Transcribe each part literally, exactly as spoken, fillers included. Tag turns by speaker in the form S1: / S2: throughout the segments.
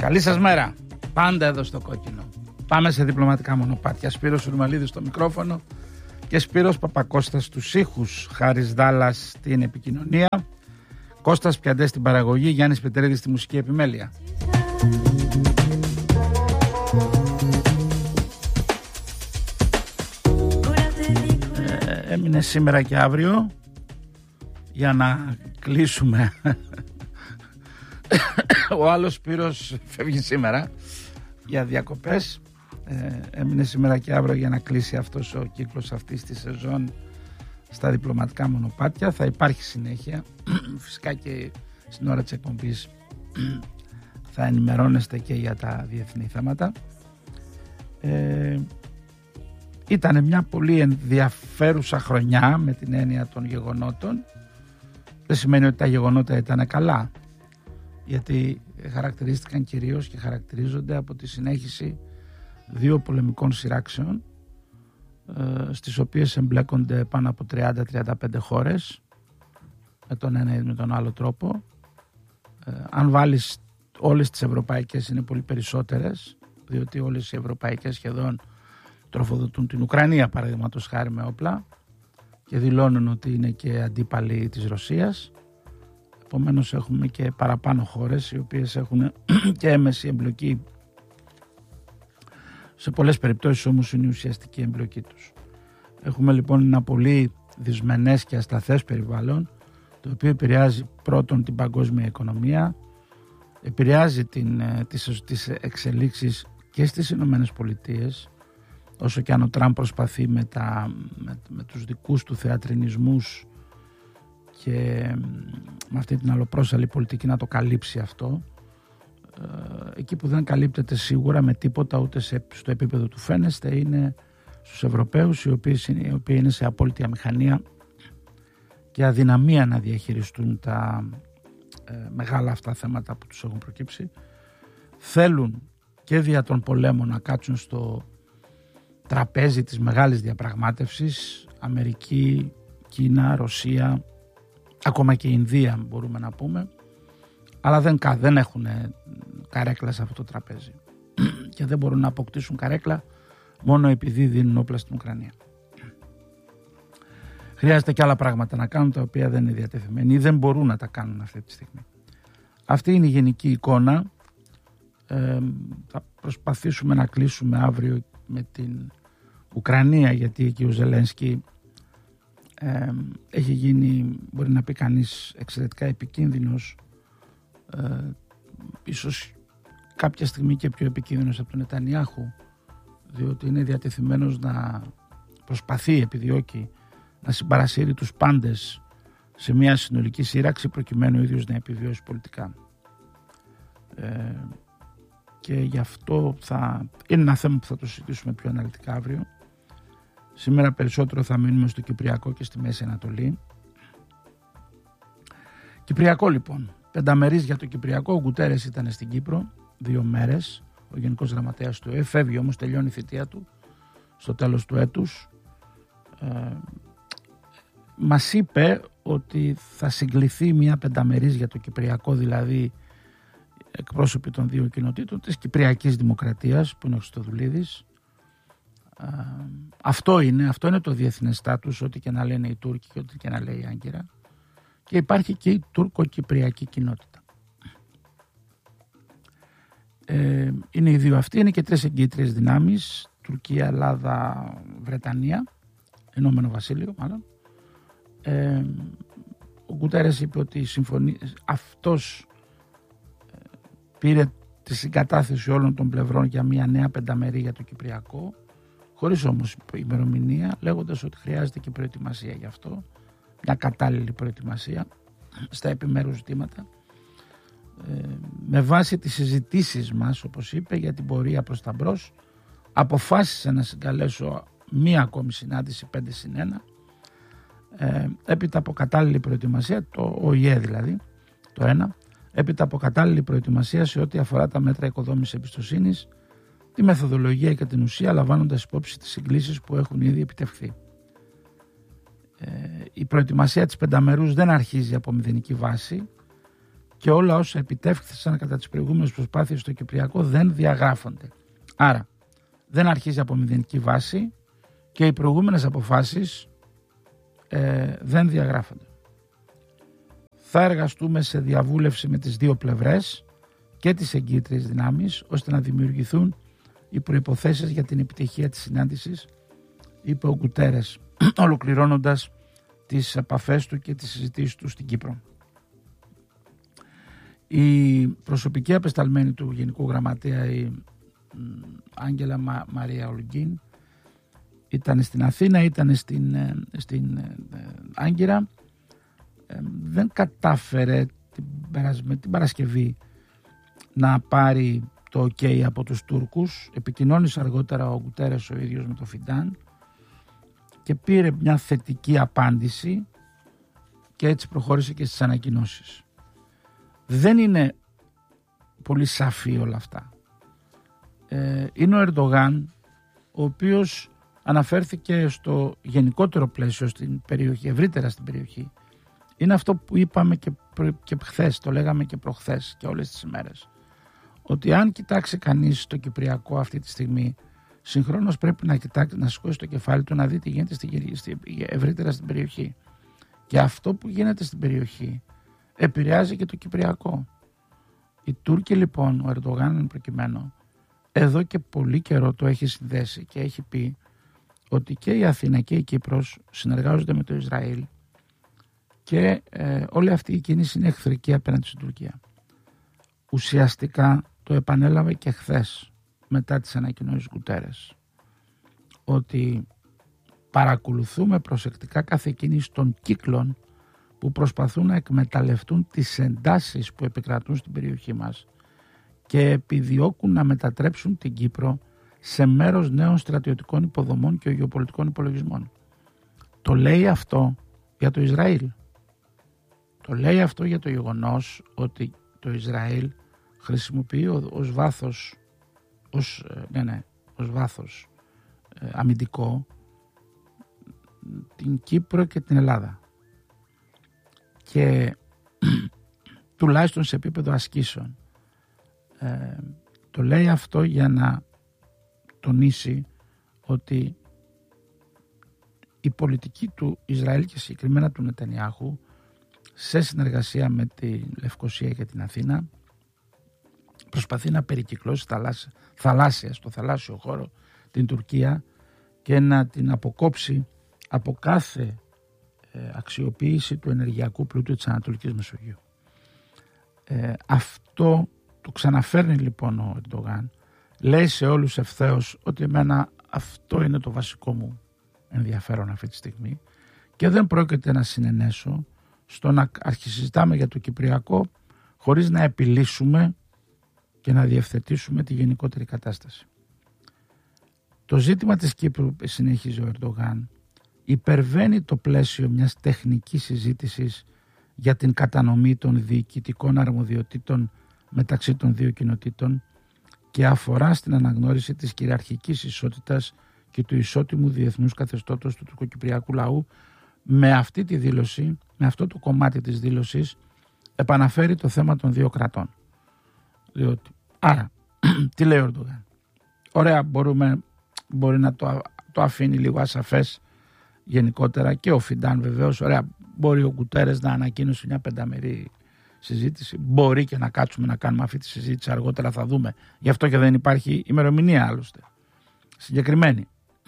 S1: Καλή σας μέρα. Πάντα εδώ στο κόκκινο. Πάμε σε διπλωματικά μονοπάτια. Σπύρος Σουρμαλίδης στο μικρόφωνο και Σπύρος Παπακώστας στους ήχους. Χάρης Δάλλας στην επικοινωνία. Κώστας Πιαντές στην παραγωγή. Γιάννης Πετρέδης στη μουσική επιμέλεια. Ε, έμεινε σήμερα και αύριο για να κλείσουμε. Ο άλλος Σπύρος φεύγει σήμερα για διακοπές. Ε, έμεινε σήμερα και αύριο για να κλείσει αυτός ο κύκλος αυτής της σεζόν στα διπλωματικά μονοπάτια. Θα υπάρχει συνέχεια. Φυσικά και στην ώρα της εκπομπής θα ενημερώνεστε και για τα διεθνή θέματα. Ε, ήταν μια πολύ ενδιαφέρουσα χρονιά με την έννοια των γεγονότων. Δεν σημαίνει ότι τα γεγονότα ήταν καλά, γιατί χαρακτηρίστηκαν κυρίως και χαρακτηρίζονται από τη συνέχιση δύο πολεμικών σειράξεων, ε, στις οποίες εμπλέκονται πάνω από τριάντα με τριάντα πέντε χώρες με τον ένα ή με τον άλλο τρόπο. Ε, αν βάλεις όλες τις ευρωπαϊκές είναι πολύ περισσότερες, διότι όλες οι ευρωπαϊκές σχεδόν τροφοδοτούν την Ουκρανία, παραδείγματος χάρη, με όπλα και δηλώνουν ότι είναι και αντίπαλοι της Ρωσίας. Επομένως έχουμε και παραπάνω χώρες οι οποίες έχουν και έμεση εμπλοκή. Σε πολλές περιπτώσεις όμως είναι η ουσιαστική εμπλοκή τους. Έχουμε λοιπόν ένα πολύ δυσμενές και ασταθές περιβάλλον, το οποίο επηρεάζει πρώτον την παγκόσμια οικονομία, επηρεάζει την, τις, τις εξελίξεις και στις Ηνωμένες Πολιτείες, όσο και αν ο Τραμπ προσπαθεί με, τα, με, με τους δικούς του θεατρινισμούς και με αυτή την αλλοπρόσαλη πολιτική να το καλύψει αυτό. Εκεί που δεν καλύπτεται σίγουρα με τίποτα ούτε σε, στο επίπεδο του φαίνεστε είναι στους Ευρωπαίους, οι οποίοι, οι οποίοι είναι σε απόλυτη αμηχανία και αδυναμία να διαχειριστούν τα ε, μεγάλα αυτά θέματα που τους έχουν προκύψει. Θέλουν και δια των πολέμων να κάτσουν στο τραπέζι της μεγάλης διαπραγμάτευσης, Αμερική, Κίνα, Ρωσία, ακόμα και Ινδία μπορούμε να πούμε, αλλά δεν, δεν έχουν καρέκλα σε αυτό το τραπέζι και δεν μπορούν να αποκτήσουν καρέκλα μόνο επειδή δίνουν όπλα στην Ουκρανία. Χρειάζεται και άλλα πράγματα να κάνουν, τα οποία δεν είναι διατεθειμένοι ή δεν μπορούν να τα κάνουν αυτή τη στιγμή. Αυτή είναι η γενική εικόνα. Ε, θα προσπαθήσουμε να κλείσουμε αύριο με την Ουκρανία, γιατί εκεί ο Ζελένσκι ε, έχει γίνει, μπορεί να πει κανείς, εξαιρετικά επικίνδυνος, ε, ίσως κάποια στιγμή και πιο επικίνδυνος από τον Νετανιάχου, διότι είναι διατεθειμένος να προσπαθεί, επιδιώκει να συμπαρασύρει τους πάντες σε μια συνολική σύραξη προκειμένου ο ίδιος να επιβιώσει πολιτικά. Ε, και γι' αυτό θα είναι ένα θέμα που θα το συζητήσουμε πιο αναλυτικά αύριο. Σήμερα περισσότερο θα μείνουμε στο Κυπριακό και στη Μέση Ανατολή. Κυπριακό λοιπόν, πενταμερής για το Κυπριακό. Ο Γκουτέρες ήταν στην Κύπρο δύο μέρες, ο Γενικός Γραμματέας του ΕΕ, φεύγει όμως, τελειώνει η θητεία του στο τέλος του έτους. Ε, μας είπε ότι θα συγκληθεί μια πενταμερής για το Κυπριακό, δηλαδή εκπρόσωποι των δύο κοινοτήτων της Κυπριακής Δημοκρατίας, που είναι ο Χριστοδουλίδης. Ε, αυτό είναι, αυτό είναι το διεθνές στάτους, ό,τι και να λένε οι Τούρκοι και ό,τι και να λέει η Άγκυρα. Και υπάρχει και η τουρκο-κυπριακή κοινότητα. Ε, είναι οι δύο αυτοί, είναι και τρεις εγκύτριες δυνάμεις, Τουρκία, Ελλάδα, Βρετανία, Ηνωμένο Βασίλειο μάλλον. Ε, ο Γκουτέρες είπε ότι συμφωνεί, αυτός ε, πήρε τη συγκατάθεση όλων των πλευρών για μια νέα πενταμερή για το Κυπριακό, χωρίς όμως ημερομηνία, λέγοντας ότι χρειάζεται και προετοιμασία γι' αυτό, μια κατάλληλη προετοιμασία στα επιμέρους ζητήματα. Ε, με βάση τις συζητήσεις μας, όπως είπε, για την πορεία προς τα μπρος, αποφάσισε να συγκαλέσω μία ακόμη συνάντηση πέντε συν ένα, ε, έπειτα από κατάλληλη προετοιμασία, το ΟΗΕ δηλαδή, το ένα, έπειτα από κατάλληλη προετοιμασία σε ό,τι αφορά τα μέτρα οικοδόμησης εμπιστοσύνης, τη μεθοδολογία και την ουσία, λαμβάνοντας υπόψη τις συγκλήσεις που έχουν ήδη επιτευχθεί. Ε, η προετοιμασία της πενταμερούς δεν αρχίζει από μηδενική βάση και όλα όσα επιτεύχθησαν κατά τις προηγούμενες προσπάθειες στο Κυπριακό δεν διαγράφονται. Άρα δεν αρχίζει από μηδενική βάση και οι προηγούμενες αποφάσεις ε, δεν διαγράφονται. Θα εργαστούμε σε διαβούλευση με τις δύο πλευρές και τις εγκύτριες δυνάμεις ώστε να δημιουργηθούν οι προϋποθέσεις για την επιτυχία της συνάντησης, είπε ο Γκουτέρες, ολοκληρώνοντας τις επαφές του και τις συζητήσεις του στην Κύπρο. Η προσωπική απεσταλμένη του Γενικού Γραμματέα, η Άγγελα Μα, Μαρία Ολγκίν, ήταν στην Αθήνα, ήταν στην, στην Άγκυρα, ε, δεν κατάφερε την, με την Παρασκευή να πάρει το ok από τους Τούρκους. Επικοινώνησε αργότερα ο Γκουτέρες ο ίδιος με το Φιντάν και πήρε μια θετική απάντηση και έτσι προχώρησε και στις ανακοινώσεις. Δεν είναι πολύ σαφή όλα αυτά. Ε, είναι ο Ερντογάν, ο οποίος αναφέρθηκε στο γενικότερο πλαίσιο στην περιοχή, ευρύτερα στην περιοχή. Είναι αυτό που είπαμε και, προ, και χθες, το λέγαμε και προχθές και όλες τις ημέρες. Ότι αν κοιτάξει κανείς το Κυπριακό αυτή τη στιγμή, συγχρόνως πρέπει να κοιτάξει, να σηκώσει το κεφάλι του, να δει τι γίνεται στη, στη, ευρύτερα στην περιοχή. Και αυτό που γίνεται στην περιοχή επηρεάζει και το Κυπριακό. Οι Τούρκοι λοιπόν, ο Ερντογάν προκειμένου, εδώ και πολύ καιρό το έχει συνδέσει και έχει πει ότι και η Αθήνα και η Κύπρος συνεργάζονται με το Ισραήλ και ε, όλη αυτή η κίνηση είναι εχθρική απέναντι στην Τουρκία. Ουσιαστικά το επανέλαβε και χθες μετά τις ανακοινώσεις Γκουτέρες ότι παρακολουθούμε προσεκτικά κάθε κίνηση των κύκλων που προσπαθούν να εκμεταλλευτούν τις εντάσεις που επικρατούν στην περιοχή μας και επιδιώκουν να μετατρέψουν την Κύπρο σε μέρος νέων στρατιωτικών υποδομών και γεωπολιτικών υπολογισμών. Το λέει αυτό για το Ισραήλ. Το λέει αυτό για το γεγονός ότι το Ισραήλ χρησιμοποιεί ως βάθος, ως, ναι, ναι, ως βάθος ε, αμυντικό την Κύπρο και την Ελλάδα. Και τουλάχιστον σε επίπεδο ασκήσεων. Ε, το λέει αυτό για να τονίσει ότι η πολιτική του Ισραήλ και συγκεκριμένα του Νετανιάχου σε συνεργασία με τη Λευκοσία και την Αθήνα προσπαθεί να περικυκλώσει θαλάσσια, θαλάσσια στο θαλάσσιο χώρο την Τουρκία και να την αποκόψει από κάθε ε, αξιοποίηση του ενεργειακού πλούτου της Ανατολικής Μεσογείου. Ε, αυτό το ξαναφέρνει λοιπόν ο Ερντογάν, λέει σε όλους ευθέως ότι εμένα αυτό είναι το βασικό μου ενδιαφέρον αυτή τη στιγμή και δεν πρόκειται να συνενέσω στο να αρχισυζητάμε για το Κυπριακό χωρίς να επιλύσουμε και να διευθετήσουμε τη γενικότερη κατάσταση. Το ζήτημα της Κύπρου, συνεχίζει ο Ερντογάν, υπερβαίνει το πλαίσιο μιας τεχνικής συζήτησης για την κατανομή των διοικητικών αρμοδιοτήτων μεταξύ των δύο κοινοτήτων και αφορά στην αναγνώριση της κυριαρχικής ισότητας και του ισότιμου διεθνούς καθεστώτος του τουρκοκυπριακού λαού. Με αυτή τη δήλωση, με αυτό το κομμάτι της δήλωσης, επαναφέρει το θέμα των δύο κρατών. Διότι, άρα, τι λέει ο Ερντογάν? Ωραία, μπορούμε, μπορεί να το, το αφήνει λίγο ασαφές γενικότερα και ο Φιντάν βεβαίως. Ωραία, μπορεί ο Γκουτέρες να ανακοίνωσε μια πενταμερή συζήτηση. Μπορεί και να κάτσουμε να κάνουμε αυτή τη συζήτηση αργότερα, θα δούμε. Γι' αυτό και δεν υπάρχει ημερομηνία άλλωστε συγκεκριμένη.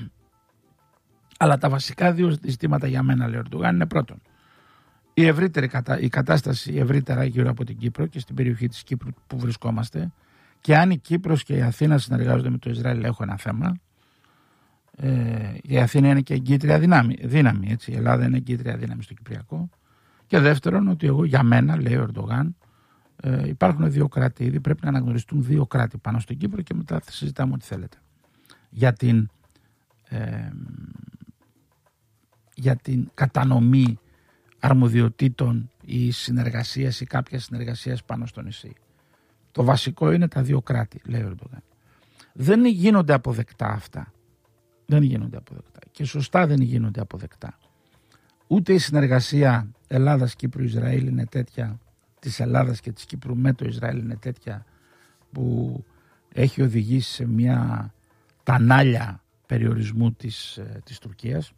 S1: Αλλά τα βασικά δύο ζητήματα για μένα, λέει ο Ερντογάν, είναι πρώτον η, ευρύτερη, η κατάσταση ευρύτερα γύρω από την Κύπρο και στην περιοχή της Κύπρου που βρισκόμαστε, και αν η Κύπρος και η Αθήνα συνεργάζονται με το Ισραήλ, έχω ένα θέμα. Ε, η Αθήνα είναι και εγκύτρια δύναμη, δύναμη έτσι. Η Ελλάδα είναι εγκύτρια δύναμη στο Κυπριακό. Και δεύτερον, ότι εγώ, για μένα, λέει ο Ερντογάν, ε, υπάρχουν δύο κράτη ήδη, πρέπει να αναγνωριστούν δύο κράτη πάνω στην Κύπρο και μετά θα συζητάμε ό,τι θέλετε. Για την, ε, για την κατανομή αρμοδιοτήτων ή συνεργασίας ή κάποια συνεργασίας πάνω στο νησί. Το βασικό είναι τα δύο κράτη, λέει ο Ερντογάν. Δεν γίνονται αποδεκτά αυτά. Δεν γίνονται αποδεκτά. Και σωστά δεν γίνονται αποδεκτά. Ούτε η συνεργασία Ελλάδας-Κύπρου-Ισραήλ είναι τέτοια της Ελλάδας και της Κύπρου με το Ισραήλ είναι τέτοια που έχει οδηγήσει σε μια τανάλια περιορισμού της, της Τουρκίας.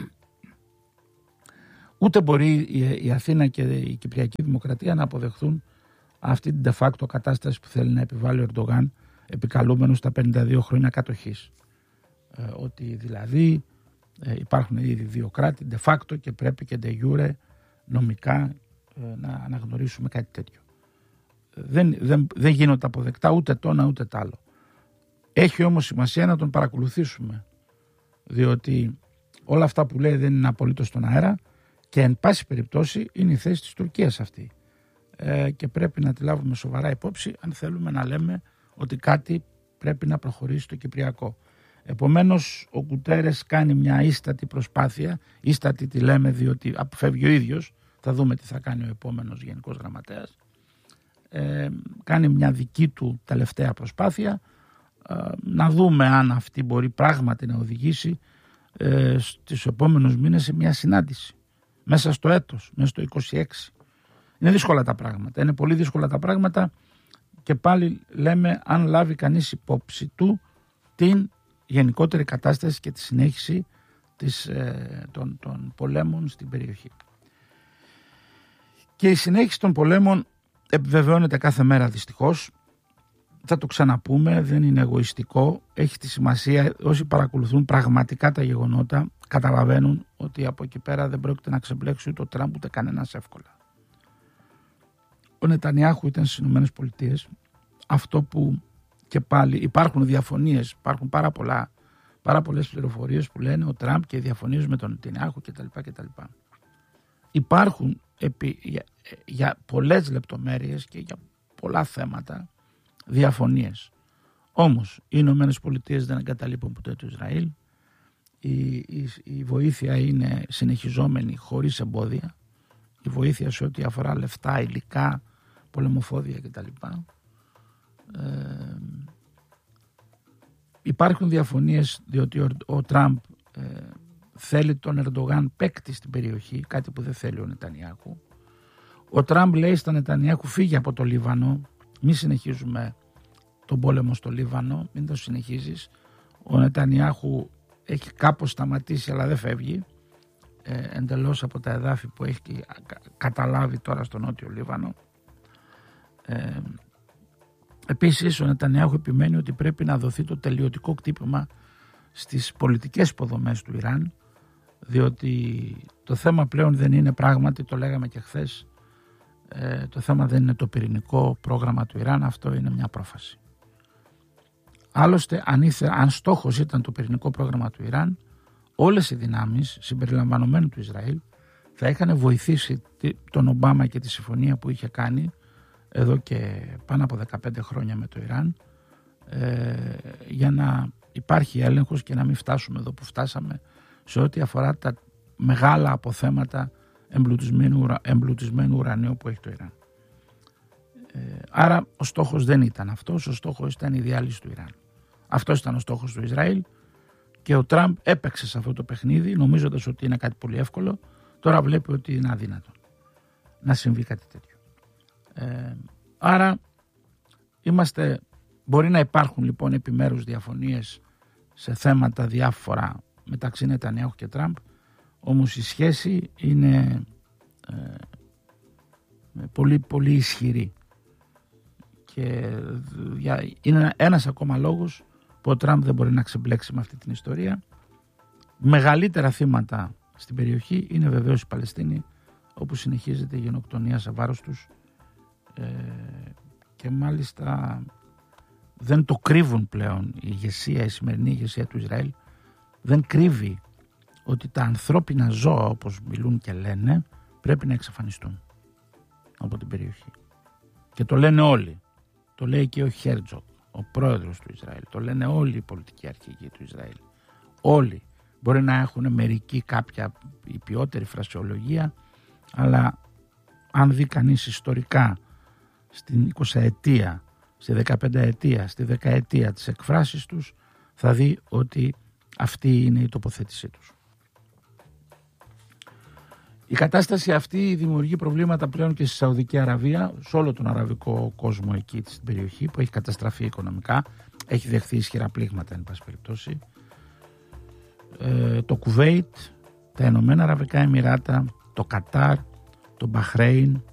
S1: Ούτε μπορεί η, η Αθήνα και η Κυπριακή Δημοκρατία να αποδεχθούν αυτή την de facto κατάσταση που θέλει να επιβάλλει ο Ερντογάν, επικαλούμενος στα πενήντα δύο χρόνια κατοχής. Ε, ότι δηλαδή ε, υπάρχουν ήδη δύο κράτη de facto και πρέπει και de jure νομικά ε, να αναγνωρίσουμε κάτι τέτοιο. Δεν, δεν, δεν γίνονται αποδεκτά ούτε το ένα ούτε το άλλο. Έχει όμως σημασία να τον παρακολουθήσουμε, διότι όλα αυτά που λέει δεν είναι απολύτως στον αέρα και εν πάση περιπτώσει είναι η θέση της Τουρκίας αυτή. Ε, και πρέπει να τη λάβουμε σοβαρά υπόψη αν θέλουμε να λέμε ότι κάτι πρέπει να προχωρήσει στο Κυπριακό. Επομένως ο Γκουτέρες κάνει μια ίστατη προσπάθεια, ίστατη τη λέμε διότι αποφεύγει ο ίδιος, θα δούμε τι θα κάνει ο επόμενος Γενικός Γραμματέας, ε, κάνει μια δική του τελευταία προσπάθεια, ε, να δούμε αν αυτή μπορεί πράγματι να οδηγήσει ε, στους επόμενους μήνες σε μια συνάντηση μέσα στο έτος, μέσα στο είκοσι έξι. Είναι δύσκολα τα πράγματα, είναι πολύ δύσκολα τα πράγματα και πάλι λέμε αν λάβει κανείς υπόψη του την γενικότερη κατάσταση και τη συνέχιση της, ε, των, των πολέμων στην περιοχή. Και η συνέχιση των πολέμων επιβεβαιώνεται κάθε μέρα δυστυχώς. Θα το ξαναπούμε, δεν είναι εγωιστικό, έχει τη σημασία. Όσοι παρακολουθούν πραγματικά τα γεγονότα καταλαβαίνουν ότι από εκεί πέρα δεν πρόκειται να ξεμπλέξει ούτε ο Τραμπ ούτε κανένας εύκολα. Ο Νετανιάχου ήταν στις Ηνωμένες Πολιτείες. Αυτό που και πάλι υπάρχουν διαφωνίες, υπάρχουν πάρα, πολλά, πάρα πολλές πληροφορίες που λένε ο Τραμπ και οι διαφωνίες με τον Νετανιάχου κτλ. κτλ. Υπάρχουν επί, για, για πολλές λεπτομέρειες και για πολλά θέματα διαφωνίες. Όμως οι Ηνωμένες Πολιτείες δεν εγκαταλείπουν ποτέ το Ισραήλ. Η, η, η βοήθεια είναι συνεχιζόμενη χωρίς εμπόδια. Η βοήθεια σε ό,τι αφορά λεφτά, υλικά, πολεμοφόδια κτλ. Ε, υπάρχουν διαφωνίες διότι ο, ο Τραμπ ε, θέλει τον Ερντογάν παίκτη στην περιοχή, κάτι που δεν θέλει ο Νετανιάχου. Ο Τραμπ λέει στον Νετανιάχου φύγε από το Λίβανο, μην συνεχίζουμε τον πόλεμο στο Λίβανο, μην το συνεχίζεις. Ο Νετανιάχου έχει κάπως σταματήσει αλλά δεν φεύγει ε, εντελώς από τα εδάφη που έχει καταλάβει τώρα στο Νότιο Λίβανο. Ε, επίσης ο Νετανιάχου επιμένει ότι πρέπει να δοθεί το τελειωτικό κτύπημα στις πολιτικές υποδομές του Ιράν, διότι το θέμα πλέον δεν είναι πράγματι, το λέγαμε και χθες, ε, το θέμα δεν είναι το πυρηνικό πρόγραμμα του Ιράν, αυτό είναι μια πρόφαση. Άλλωστε αν, ήθε, αν στόχος ήταν το πυρηνικό πρόγραμμα του Ιράν, όλες οι δυνάμεις συμπεριλαμβανομένου του Ισραήλ θα είχαν βοηθήσει τον Ομπάμα και τη συμφωνία που είχε κάνει εδώ και πάνω από δεκαπέντε χρόνια με το Ιράν, ε, για να υπάρχει έλεγχος και να μην φτάσουμε εδώ που φτάσαμε σε ό,τι αφορά τα μεγάλα αποθέματα εμπλουτισμένου, εμπλουτισμένου ουρανίου που έχει το Ιράν. Ε, άρα ο στόχος δεν ήταν αυτός, ο στόχος ήταν η διάλυση του Ιράν. Αυτός ήταν ο στόχος του Ισραήλ και ο Τραμπ έπαιξε σε αυτό το παιχνίδι νομίζοντας ότι είναι κάτι πολύ εύκολο. Τώρα βλέπει ότι είναι αδύνατο να συμβεί κάτι τέτοιο. Ε, άρα είμαστε, μπορεί να υπάρχουν λοιπόν επιμέρους διαφωνίες σε θέματα διάφορα μεταξύ Νετανιάχου και Τραμπ, όμως η σχέση είναι ε, πολύ πολύ ισχυρή και είναι ένας ακόμα λόγος που ο Τραμπ δεν μπορεί να ξεμπλέξει με αυτή την ιστορία. Μεγαλύτερα θύματα στην περιοχή είναι βεβαίως η Παλαιστίνη, όπου συνεχίζεται η γενοκτονία σε βάρος τους ε, και μάλιστα δεν το κρύβουν πλέον η ηγεσία, η σημερινή ηγεσία του Ισραήλ δεν κρύβει ότι τα ανθρώπινα ζώα, όπως μιλούν και λένε, πρέπει να εξαφανιστούν από την περιοχή. Και το λένε όλοι. Το λέει και ο Χέρτζοκ, ο πρόεδρος του Ισραήλ. Το λένε όλοι οι πολιτικοί αρχηγοί του Ισραήλ. Όλοι. Μπορεί να έχουν μερική κάποια υπιότερη φρασιολογία, αλλά αν δει κανείς ιστορικά στην εικοσαετία, στη δεκαπενταετία, στη δεκαετία τις εκφράσεις τους, θα δει ότι αυτή είναι η τοποθέτησή τους. Η κατάσταση αυτή δημιουργεί προβλήματα πλέον και στη Σαουδική Αραβία, σε όλο τον αραβικό κόσμο εκεί στην περιοχή που έχει καταστραφεί οικονομικά, έχει δεχθεί ισχυρά πλήγματα εν πάση περιπτώσει. Ε, το Κουβέιτ, τα Ηνωμένα Αραβικά Εμιράτα, το Κατάρ, το Μπαχρέιν,